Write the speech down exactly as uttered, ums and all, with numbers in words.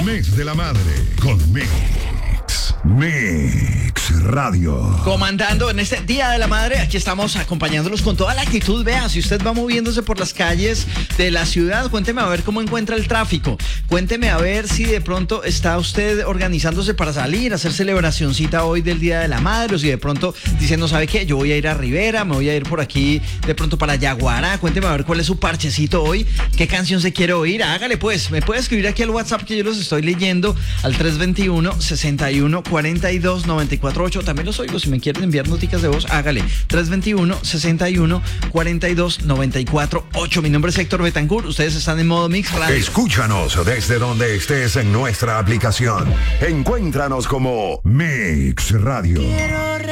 Mes de la Madre con Mix. Mix Radio. Comandando en este Día de la Madre, aquí estamos acompañándolos con toda la actitud. Vea, si usted va moviéndose por las calles de la ciudad, cuénteme a ver cómo encuentra el tráfico. Cuénteme a ver si de pronto está usted organizándose para salir, hacer celebracioncita hoy del Día de la Madre, o si de pronto diciendo, ¿sabe qué? Yo voy a ir a Rivera, me voy a ir por aquí de pronto para Yaguará. Cuénteme a ver cuál es su parchecito hoy, qué canción se quiere oír. Hágale pues, me puede escribir aquí al WhatsApp que yo los estoy leyendo al tres dos uno, seis uno, cuatro dos, nueve cuatro ocho. También los oigo, si me quieren enviar noticas de voz, hágale. tres dos uno, seis uno, cuatro dos, nueve cuatro ocho. Mi nombre es Héctor Betancourt, ustedes están en modo Mix Radio. Escúchanos desde donde estés en nuestra aplicación. Encuéntranos como Mix Radio.